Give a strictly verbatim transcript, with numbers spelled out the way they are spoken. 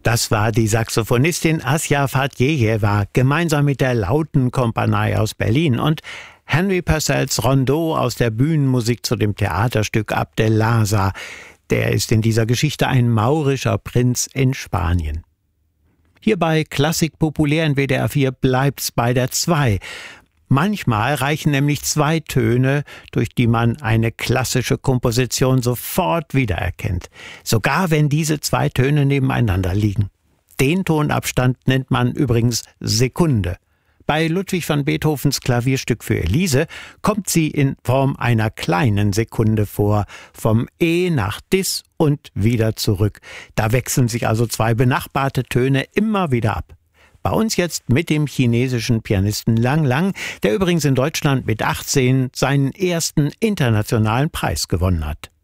Das war die Saxophonistin Asja Fadjejewa gemeinsam mit der Lautenkompanie aus Berlin und Henry Purcells Rondeau aus der Bühnenmusik zu dem Theaterstück Abdel-Lazar. Der ist in dieser Geschichte ein maurischer Prinz in Spanien. Hier bei Klassik populär in W D R vier bleibt's bei der zwei. Manchmal reichen nämlich zwei Töne, durch die man eine klassische Komposition sofort wiedererkennt. Sogar wenn diese zwei Töne nebeneinander liegen. Den Tonabstand nennt man übrigens Sekunde. Bei Ludwig van Beethovens Klavierstück für Elise kommt sie in Form einer kleinen Sekunde vor, vom E nach Dis und wieder zurück. Da wechseln sich also zwei benachbarte Töne immer wieder ab. Bei uns jetzt mit dem chinesischen Pianisten Lang Lang, der übrigens in Deutschland mit achtzehn seinen ersten internationalen Preis gewonnen hat.